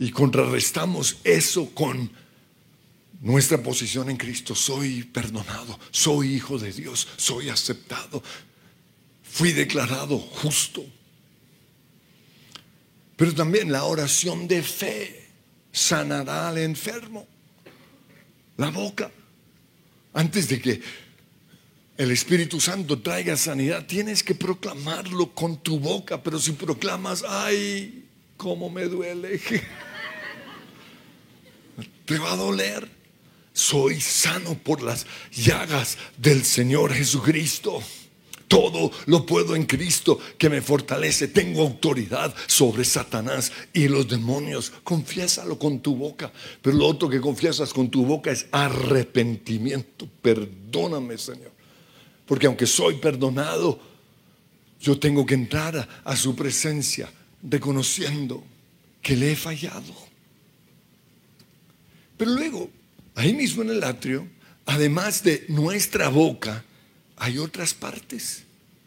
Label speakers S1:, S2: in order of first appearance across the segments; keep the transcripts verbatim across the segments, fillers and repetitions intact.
S1: Y contrarrestamos eso con nuestra posición en Cristo. Soy perdonado, soy hijo de Dios, soy aceptado, fui declarado justo. Pero también la oración de fe sanará al enfermo. La boca. Antes de que el Espíritu Santo traiga sanidad, tienes que proclamarlo con tu boca. Pero si proclamas, ay, cómo me duele, te va a doler. Soy sano por las llagas del Señor Jesucristo. Todo lo puedo en Cristo que me fortalece. Tengo autoridad sobre Satanás y los demonios. Confiésalo con tu boca. Pero lo otro que confiesas con tu boca es arrepentimiento. Perdóname, Señor. Porque aunque soy perdonado, yo tengo que entrar a, a su presencia reconociendo que le he fallado. Pero luego, ahí mismo en el atrio, además de nuestra boca, hay otras partes.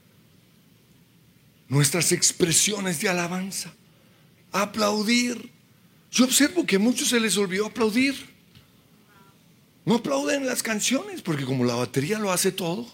S1: Nuestras expresiones de alabanza. Aplaudir. Yo observo que a muchos se les olvidó aplaudir. No aplauden las canciones porque como la batería lo hace todo.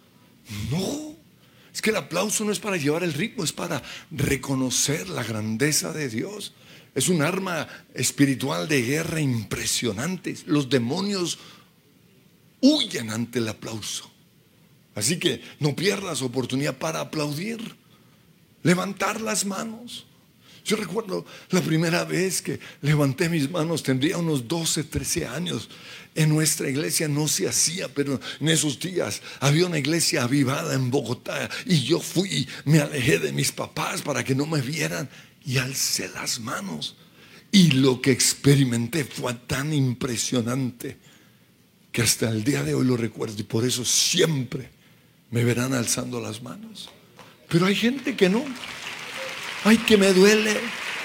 S1: No. Es que el aplauso no es para llevar el ritmo, es para reconocer la grandeza de Dios. Es un arma espiritual de guerra impresionante. Los demonios huyen ante el aplauso. Así que no pierdas oportunidad para aplaudir, levantar las manos. Yo recuerdo la primera vez que levanté mis manos, tendría unos doce, trece años. En nuestra iglesia no se hacía, pero en esos días había una iglesia avivada en Bogotá. Y yo fui, me alejé de mis papás para que no me vieran y alcé las manos. Y lo que experimenté fue tan impresionante que hasta el día de hoy lo recuerdo. Y por eso siempre me verán alzando las manos. Pero hay gente que no. Ay, que me duele.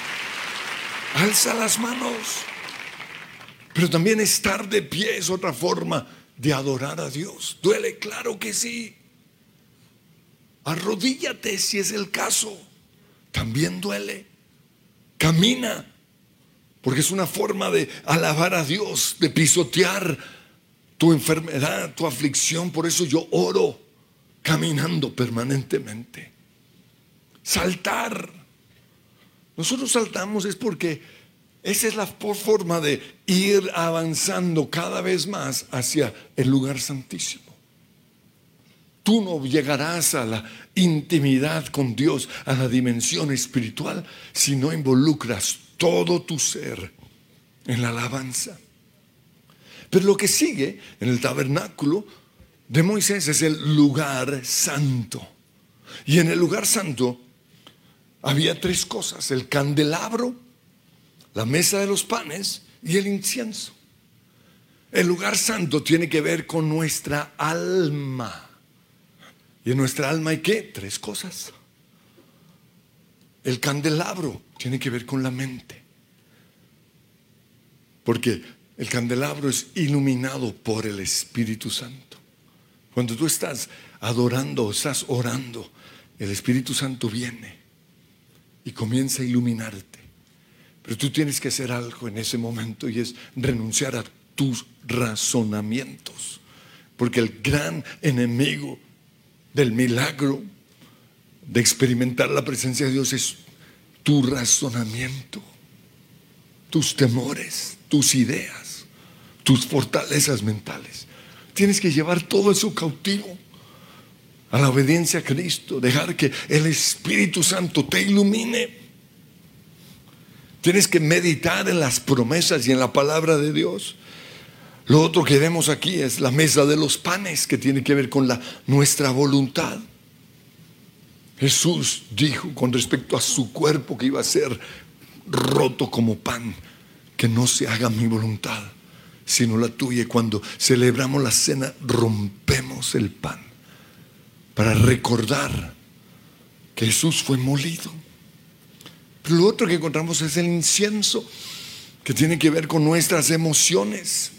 S1: Alza las manos. Pero también estar de pie es otra forma de adorar a Dios. ¿Duele? Claro que sí. Arrodíllate si es el caso. También duele. Camina. Porque es una forma de alabar a Dios, de pisotear tu enfermedad, tu aflicción. Por eso yo oro caminando permanentemente. Saltar. Nosotros saltamos es porque esa es la forma de ir avanzando cada vez más hacia el lugar santísimo. Tú no llegarás a la intimidad con Dios, a la dimensión espiritual, si no involucras todo tu ser en la alabanza. Pero lo que sigue en el tabernáculo de Moisés es el lugar santo. Y en el lugar santo había tres cosas: el candelabro, la mesa de los panes y el incienso. El lugar santo tiene que ver con nuestra alma. Y en nuestra alma hay ¿qué? Tres cosas. El candelabro tiene que ver con la mente. Porque el candelabro es iluminado por el Espíritu Santo. Cuando tú estás adorando, estás orando, el Espíritu Santo viene y comienza a iluminarte. Pero tú tienes que hacer algo en ese momento, y es renunciar a tus razonamientos. Porque el gran enemigo del milagro de experimentar la presencia de Dios es tu razonamiento, tus temores, tus ideas, tus fortalezas mentales. Tienes que llevar todo eso cautivo a la obediencia a Cristo, dejar que el Espíritu Santo te ilumine. Tienes que meditar en las promesas y en la palabra de Dios. Lo otro que vemos aquí es la mesa de los panes, que tiene que ver con la, nuestra voluntad. Jesús dijo con respecto a su cuerpo que iba a ser roto como pan, que no se haga mi voluntad sino la tuya. Y cuando celebramos la cena, rompemos el pan para recordar que Jesús fue molido. Pero lo otro que encontramos es el incienso, que tiene que ver con nuestras emociones.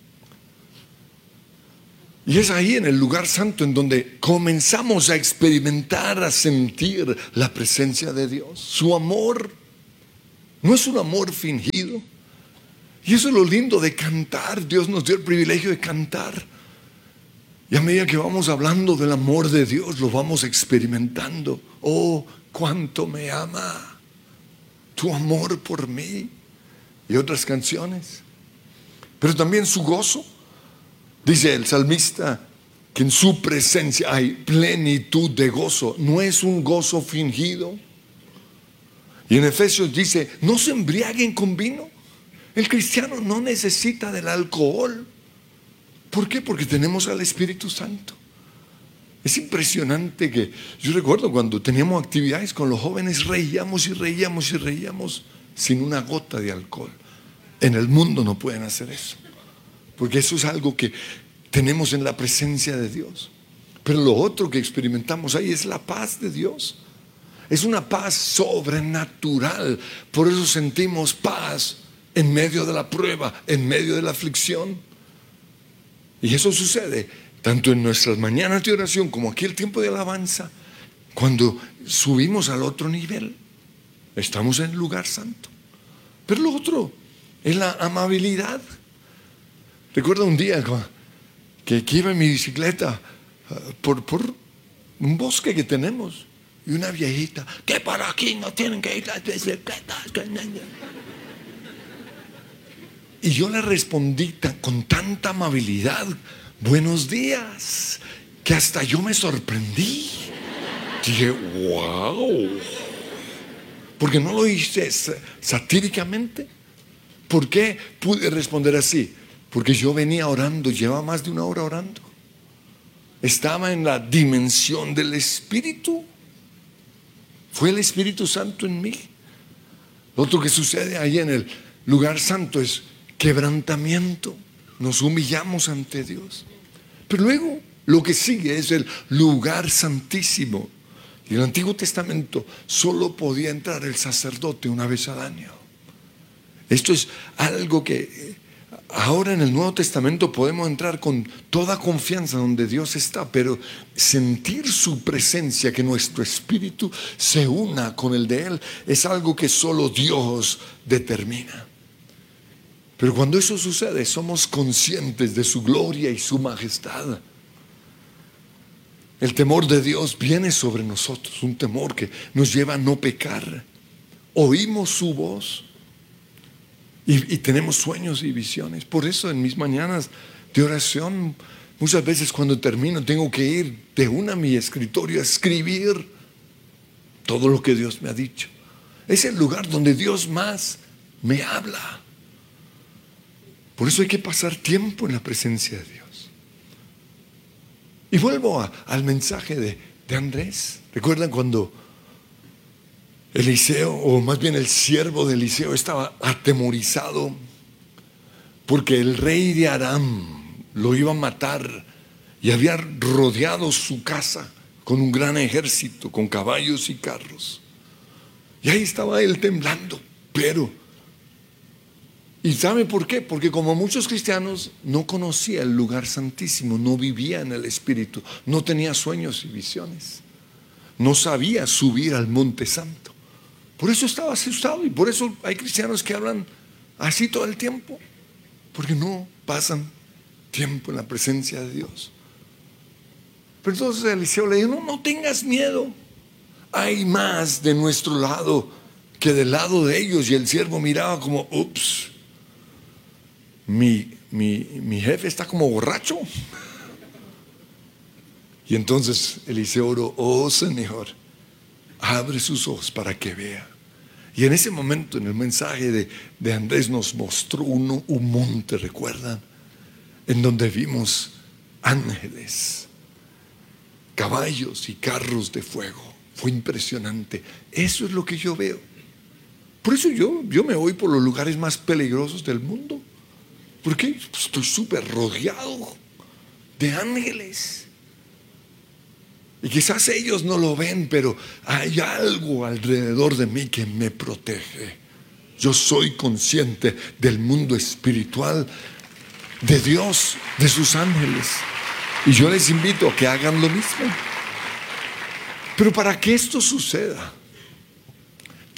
S1: Y es ahí en el lugar santo en donde comenzamos a experimentar, a sentir la presencia de Dios, su amor. No es un amor fingido. Y eso es lo lindo de cantar. Dios nos dio el privilegio de cantar. Y a medida que vamos hablando del amor de Dios, lo vamos experimentando. Oh, cuánto me ama tu amor por mí. Y otras canciones. Pero también su gozo. Dice el salmista que en su presencia hay plenitud de gozo. No es un gozo fingido. Y en Efesios dice, no se embriaguen con vino. El cristiano no necesita del alcohol. ¿Por qué? Porque tenemos al Espíritu Santo. Es impresionante que yo recuerdo cuando teníamos actividades con los jóvenes, reíamos y reíamos y reíamos sin una gota de alcohol. En el mundo no pueden hacer eso, porque eso es algo que tenemos en la presencia de Dios. Pero lo otro que experimentamos ahí es la paz de Dios. Es una paz sobrenatural. Por eso sentimos paz en medio de la prueba, en medio de la aflicción. Y eso sucede tanto en nuestras mañanas de oración como aquí el tiempo de alabanza. Cuando subimos al otro nivel, estamos en el lugar santo. Pero lo otro es la amabilidad. Recuerdo un día que, que iba en mi bicicleta uh, por, por un bosque que tenemos, y una viejita, que para aquí no tienen que ir las bicicletas. Y yo le respondí tan, con tanta amabilidad, buenos días, que hasta yo me sorprendí. Dije, wow. Porque no lo hice satíricamente. ¿Por qué pude responder así? Porque yo venía orando, llevaba más de una hora orando. Estaba en la dimensión del Espíritu. Fue el Espíritu Santo en mí. Lo otro que sucede ahí en el lugar santo es quebrantamiento. Nos humillamos ante Dios. Pero luego lo que sigue es el lugar santísimo. Y en el Antiguo Testamento solo podía entrar el sacerdote una vez al año. Esto es algo que ahora en el Nuevo Testamento podemos entrar con toda confianza donde Dios está, pero sentir su presencia, que nuestro espíritu se una con el de Él, es algo que solo Dios determina. Pero cuando eso sucede, somos conscientes de su gloria y su majestad. El temor de Dios viene sobre nosotros, un temor que nos lleva a no pecar. Oímos su voz y, y tenemos sueños y visiones. Por eso en mis mañanas de oración, muchas veces cuando termino tengo que ir de una a mi escritorio a escribir todo lo que Dios me ha dicho. Es el lugar donde Dios más me habla. Por eso hay que pasar tiempo en la presencia de Dios. Y vuelvo a, al mensaje de, de Andrés. ¿Recuerdan cuando Eliseo, o más bien el siervo de Eliseo, estaba atemorizado porque el rey de Aram lo iba a matar y había rodeado su casa con un gran ejército, con caballos y carros? Y ahí estaba él temblando, pero ¿y sabe por qué? Porque como muchos cristianos no conocía el lugar santísimo, no vivía en el Espíritu, no tenía sueños y visiones, no sabía subir al monte santo. Por eso estaba asustado, y por eso hay cristianos que hablan así todo el tiempo, porque no pasan tiempo en la presencia de Dios. Pero entonces Eliseo le dijo, no, no tengas miedo, hay más de nuestro lado que del lado de ellos. Y el siervo miraba como, ups, Mi, mi, mi jefe está como borracho. Y entonces Eliseo oró, oh Señor, abre sus ojos para que vea. Y en ese momento, en el mensaje de, de Andrés, nos mostró un, un monte, ¿recuerdan? En donde vimos ángeles, caballos y carros de fuego. Fue impresionante. Eso es lo que yo veo. Por eso yo, yo me voy por los lugares más peligrosos del mundo. ¿Por qué? Pues estoy súper rodeado de ángeles. Y quizás ellos no lo ven, pero hay algo alrededor de mí que me protege. Yo soy consciente del mundo espiritual, de Dios, de sus ángeles. Y yo les invito a que hagan lo mismo. Pero para que esto suceda,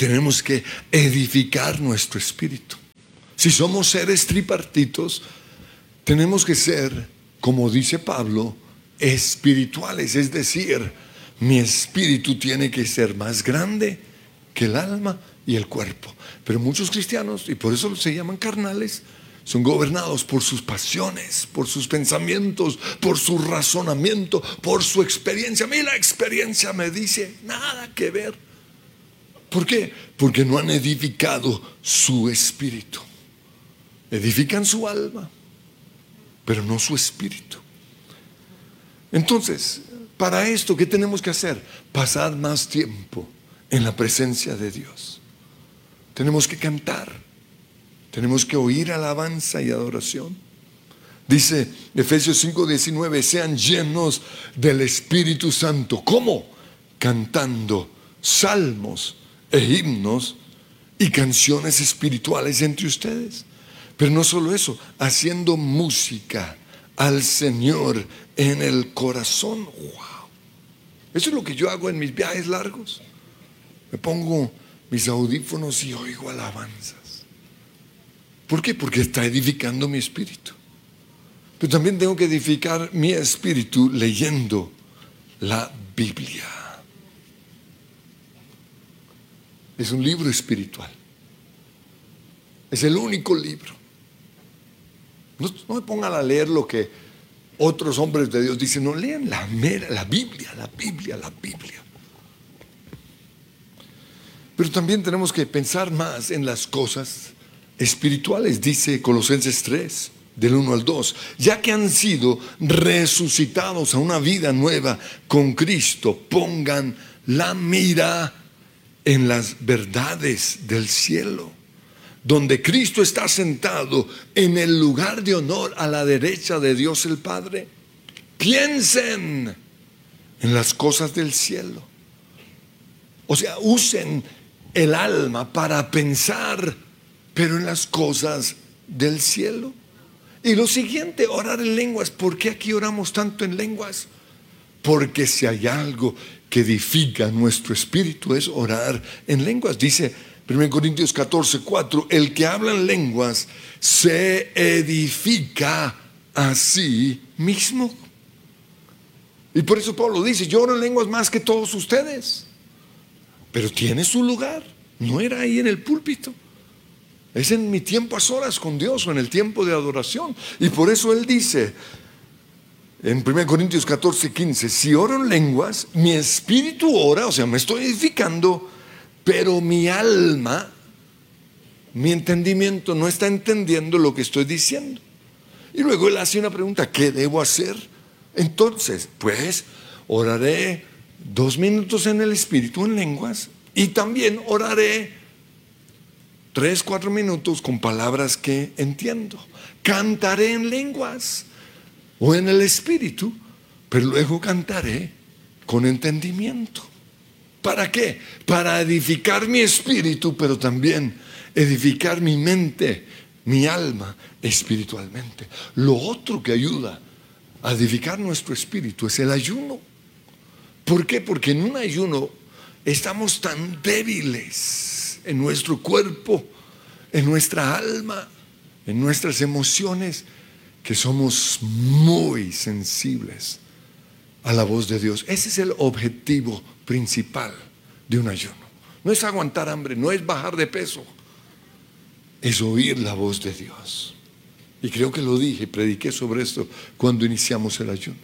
S1: tenemos que edificar nuestro espíritu. Si somos seres tripartitos, tenemos que ser, como dice Pablo, espirituales. Es decir, mi espíritu tiene que ser más grande que el alma y el cuerpo. Pero muchos cristianos, y por eso se llaman carnales, son gobernados por sus pasiones, por sus pensamientos, por su razonamiento, por su experiencia. A mí la experiencia me dice nada que ver. ¿Por qué? Porque no han edificado su espíritu. Edifican su alma, pero no su espíritu. Entonces, para esto, ¿qué tenemos que hacer? Pasar más tiempo en la presencia de Dios. Tenemos que cantar. Tenemos que oír alabanza y adoración. Dice Efesios cinco diecinueve, sean llenos del Espíritu Santo. ¿Cómo? Cantando salmos e himnos y canciones espirituales entre ustedes. Pero no solo eso, haciendo música al Señor en el corazón. Wow. Eso es lo que yo hago en mis viajes largos. Me pongo mis audífonos y oigo alabanzas. ¿Por qué? Porque está edificando mi espíritu. Pero también tengo que edificar mi espíritu leyendo la Biblia. Es un libro espiritual. Es el único libro. No, no me pongan a leer lo que otros hombres de Dios dicen. No, lean la mera, la Biblia, la Biblia, la Biblia. Pero también tenemos que pensar más en las cosas espirituales. Dice Colosenses tres, del uno al dos, ya que han sido resucitados a una vida nueva con Cristo, pongan la mira en las verdades del cielo, donde Cristo está sentado en el lugar de honor a la derecha de Dios el Padre. Piensen en las cosas del cielo. O sea, usen el alma para pensar, pero en las cosas del cielo. Y lo siguiente, orar en lenguas. ¿Por qué aquí oramos tanto en lenguas? Porque si hay algo que edifica nuestro espíritu es orar en lenguas. Dice primera Corintios catorce, cuatro, el que habla en lenguas se edifica a sí mismo. Y por eso Pablo dice, yo oro en lenguas más que todos ustedes. Pero tiene su lugar. No era ahí en el púlpito. Es en mi tiempo a solas con Dios o en el tiempo de adoración. Y por eso él dice en primera Corintios catorce, quince, si oro en lenguas, mi espíritu ora, o sea, me estoy edificando, pero mi alma, mi entendimiento no está entendiendo lo que estoy diciendo. Y luego él hace una pregunta, ¿qué debo hacer? Entonces, pues, oraré dos minutos en el espíritu en lenguas y también oraré Tres, cuatro minutos con palabras que entiendo. Cantaré en lenguas o en el espíritu, pero luego cantaré con entendimiento. ¿Para qué? Para edificar mi espíritu, pero también edificar mi mente, mi alma espiritualmente. Lo otro que ayuda a edificar nuestro espíritu es el ayuno. ¿Por qué? Porque en un ayuno estamos tan débiles en nuestro cuerpo, en nuestra alma, en nuestras emociones, que somos muy sensibles a la voz de Dios. Ese es el objetivo principal de un ayuno. No es aguantar hambre, no es bajar de peso, es oír la voz de Dios. Y creo que lo dije, prediqué sobre esto cuando iniciamos el ayuno.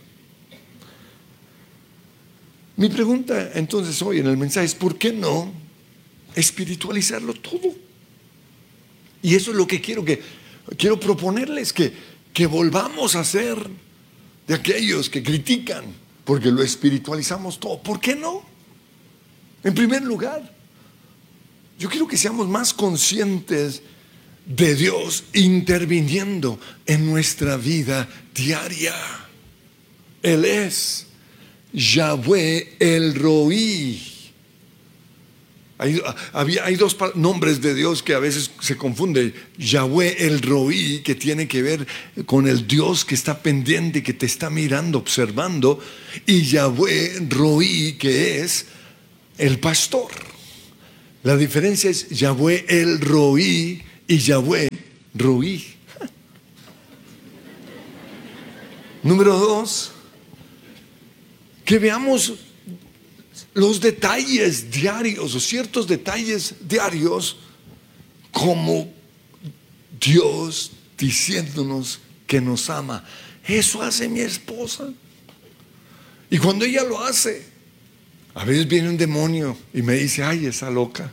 S1: Mi pregunta entonces hoy en el mensaje es, ¿por qué no espiritualizarlo todo? Y eso es lo que quiero que quiero proponerles, que, que volvamos a ser de aquellos que critican porque lo espiritualizamos todo. ¿Por qué no? En primer lugar, yo quiero que seamos más conscientes de Dios interviniendo en nuestra vida diaria. Él es Yahweh el Roí. Hay, había, hay dos nombres de Dios que a veces se confunden. Yahweh el Roí, que tiene que ver con el Dios que está pendiente, que te está mirando, observando. Y Yahweh Roí, que es el pastor. La diferencia es Yahweh el Roí y Yahweh Roí. Número dos, que veamos los detalles diarios o ciertos detalles diarios como Dios diciéndonos que nos ama. Eso hace mi esposa. Y cuando ella lo hace, a veces viene un demonio y me dice: ay, esa loca.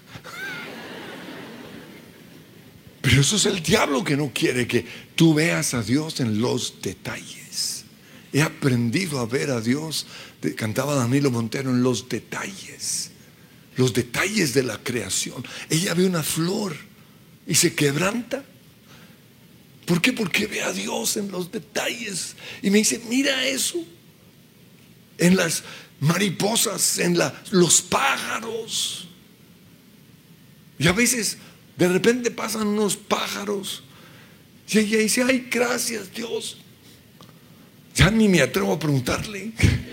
S1: Pero eso es el diablo que no quiere que tú veas a Dios en los detalles. He aprendido a ver a Dios, cantaba Danilo Montero, en los detalles. Los detalles de la creación. Ella ve una flor y se quebranta. ¿Por qué? Porque ve a Dios en los detalles. Y me dice: mira eso. En las mariposas, en la, los pájaros. Y a veces de repente pasan unos pájaros y ella dice: ay, gracias Dios. Ya ni me atrevo a preguntarle.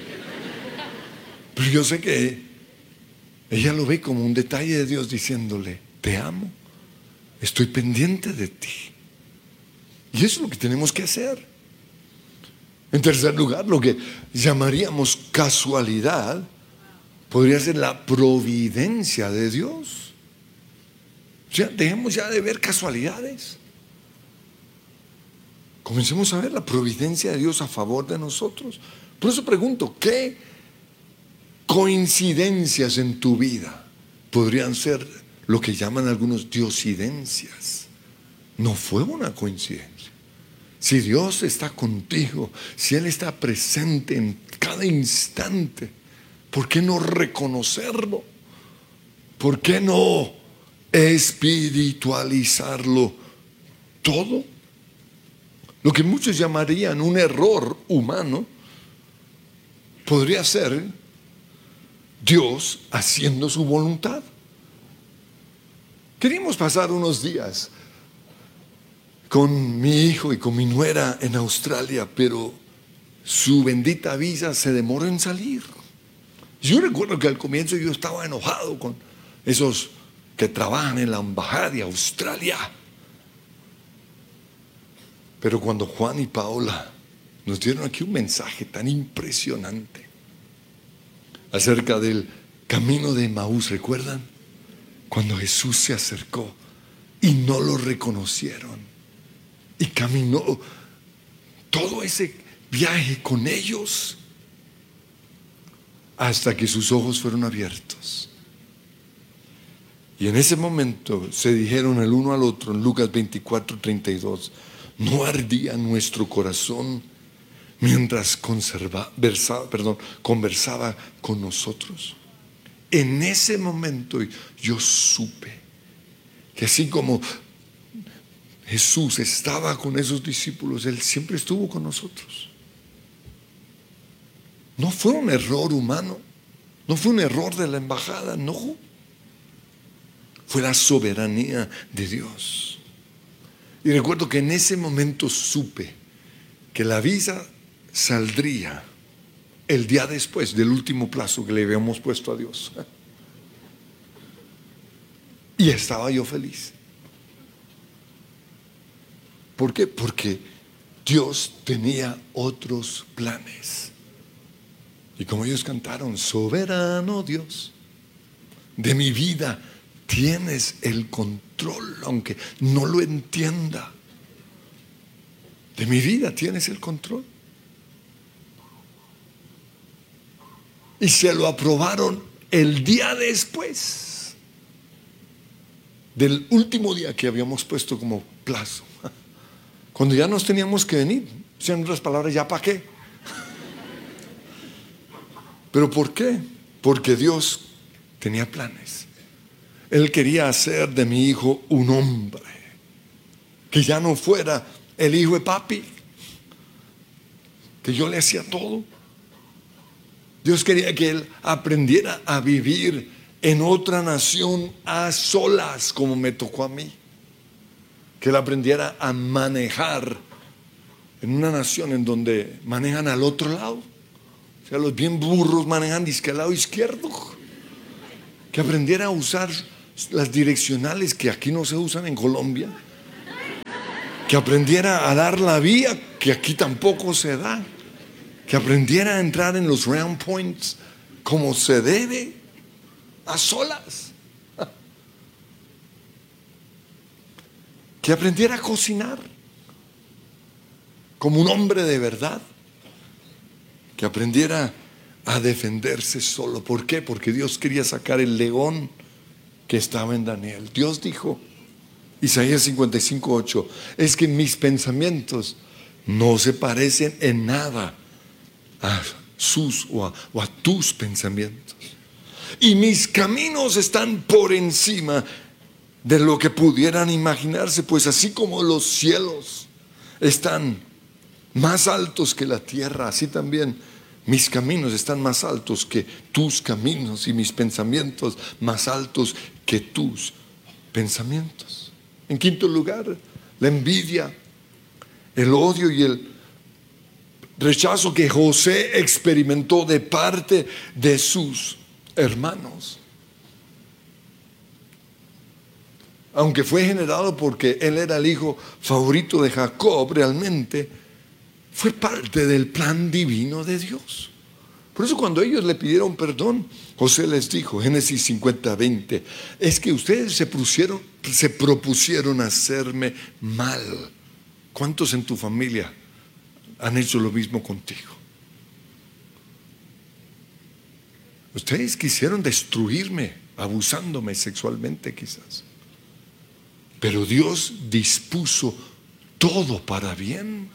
S1: Pero yo sé que ella lo ve como un detalle de Dios diciéndole: te amo, estoy pendiente de ti. Y eso es lo que tenemos que hacer. En tercer lugar, lo que llamaríamos casualidad podría ser la providencia de Dios. O sea, dejemos ya de ver casualidades. Comencemos a ver la providencia de Dios a favor de nosotros. Por eso pregunto: ¿qué coincidencias en tu vida podrían ser lo que llaman algunos diosidencias? No fue una coincidencia. Si Dios está contigo, si Él está presente en cada instante, ¿por qué no reconocerlo? ¿Por qué no espiritualizarlo todo? Lo que muchos llamarían un error humano podría ser Dios haciendo su voluntad. Queríamos pasar unos días con mi hijo y con mi nuera en Australia, pero su bendita visa se demoró en salir. Yo recuerdo que al comienzo yo estaba enojado con esos que trabajan en la embajada de Australia. Pero cuando Juan y Paola nos dieron aquí un mensaje tan impresionante acerca del camino de Emaús, ¿recuerdan? Cuando Jesús se acercó y no lo reconocieron. Y caminó todo ese viaje con ellos hasta que sus ojos fueron abiertos. Y en ese momento se dijeron el uno al otro en Lucas veinticuatro, treinta y dos: ¿no ardía nuestro corazón mientras conserva, versaba, perdón, conversaba con nosotros? En ese momento yo supe que así como Jesús estaba con esos discípulos, Él siempre estuvo con nosotros. No fue un error humano, no fue un error de la embajada, no. Fue la soberanía de Dios. Y recuerdo que en ese momento supe que la visa saldría el día después del último plazo que le habíamos puesto a Dios. Y estaba yo feliz. ¿Por qué? Porque Dios tenía otros planes. Y como ellos cantaron: soberano Dios, de mi vida tienes el control, aunque no lo entienda. De mi vida tienes el control. Y se lo aprobaron el día después del último día que habíamos puesto como plazo. Cuando ya nos teníamos que venir. En otras palabras, ¿ya para qué? ¿Pero por qué? Porque Dios tenía planes. Él quería hacer de mi hijo un hombre que ya no fuera el hijo de papi, que yo le hacía todo. Dios quería que él aprendiera a vivir en otra nación a solas, como me tocó a mí. Que él aprendiera a manejar en una nación en donde manejan al otro lado. O sea, los bien burros manejan disque al lado izquierdo. Que aprendiera a usar las direccionales que aquí no se usan en Colombia, que aprendiera a dar la vía que aquí tampoco se da, que aprendiera a entrar en los round points como se debe, a solas, que aprendiera a cocinar como un hombre de verdad, que aprendiera a defenderse solo. ¿Por qué? Porque Dios quería sacar el león que estaba en Daniel. Dios dijo, Isaías cincuenta y cinco, ocho, es que mis pensamientos no se parecen en nada a sus o a, o a tus pensamientos, y mis caminos están por encima de lo que pudieran imaginarse, pues así como los cielos están más altos que la tierra, así también mis caminos están más altos que tus caminos, y mis pensamientos más altos que tus pensamientos. En quinto lugar, la envidia, el odio y el rechazo que José experimentó de parte de sus hermanos. Aunque fue generado porque él era el hijo favorito de Jacob, realmente fue parte del plan divino de Dios. Por eso cuando ellos le pidieron perdón, José les dijo, Génesis cincuenta, veinte, es que ustedes se pusieron, se propusieron hacerme mal. ¿Cuántos en tu familia han hecho lo mismo contigo? Ustedes quisieron destruirme, abusándome sexualmente quizás, pero Dios dispuso todo para bien.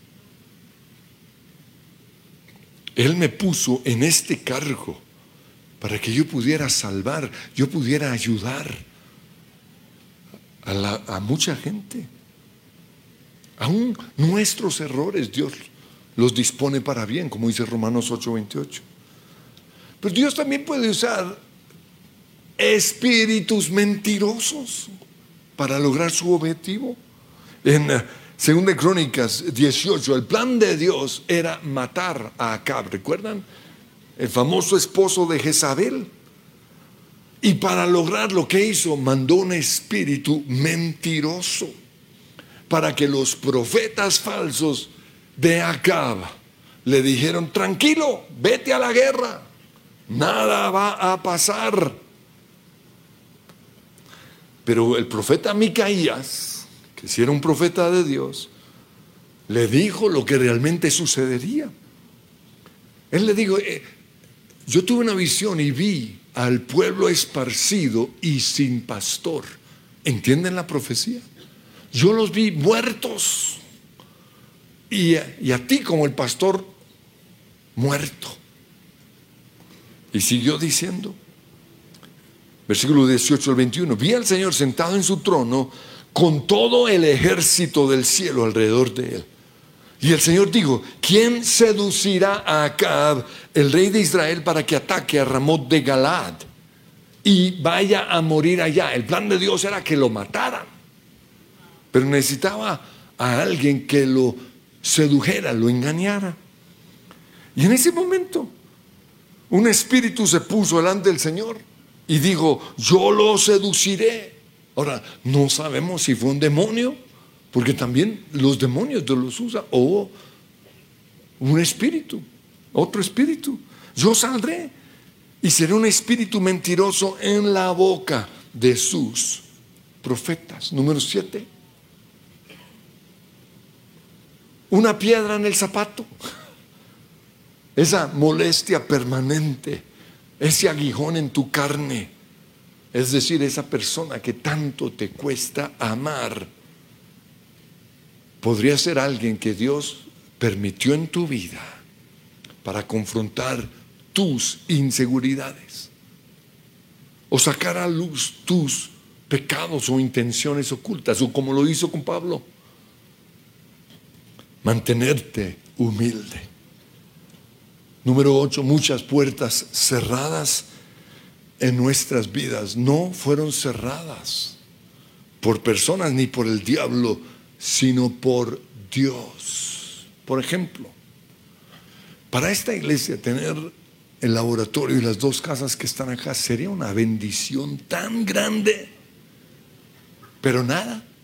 S1: Él me puso en este cargo para que yo pudiera salvar, yo pudiera ayudar a, la, a mucha gente. Aún nuestros errores Dios los dispone para bien, como dice Romanos ocho, veintiocho. Pero Dios también puede usar espíritus mentirosos para lograr su objetivo. En Segunda de Crónicas dieciocho, el plan de Dios era matar a Acab, ¿recuerdan? El famoso esposo de Jezabel. Y para lograr lo que hizo, mandó un espíritu mentiroso para que los profetas falsos de Acab le dijeron, tranquilo, vete a la guerra, nada va a pasar. Pero el profeta Micaías, que si era un profeta de Dios, le dijo lo que realmente sucedería. Él le dijo, eh, yo tuve una visión y vi al pueblo esparcido y sin pastor. ¿Entienden la profecía? Yo los vi muertos y, y a ti como el pastor muerto. Y siguió diciendo, versículo dieciocho al veintiuno, vi al Señor sentado en su trono con todo el ejército del cielo alrededor de él. Y el Señor dijo, ¿quién seducirá a Acab, el rey de Israel, para que ataque a Ramot de Galaad y vaya a morir allá? El plan de Dios era que lo mataran, pero necesitaba a alguien que lo sedujera, lo engañara. Y en ese momento un espíritu se puso delante del Señor y dijo, yo lo seduciré. Ahora, no sabemos si fue un demonio, porque también los demonios los usan, o un espíritu, otro espíritu. Yo saldré y seré un espíritu mentiroso en la boca de sus profetas. Número siete, una piedra en el zapato. Esa molestia permanente, ese aguijón en tu carne, es decir, esa persona que tanto te cuesta amar, podría ser alguien que Dios permitió en tu vida para confrontar tus inseguridades o sacar a luz tus pecados o intenciones ocultas, o como lo hizo con Pablo, mantenerte humilde. Número ocho, muchas puertas cerradas en nuestras vidas no fueron cerradas por personas ni por el diablo, sino por Dios. Por ejemplo, para esta iglesia tener el laboratorio y las dos casas que están acá, sería una bendición tan grande. Pero nada.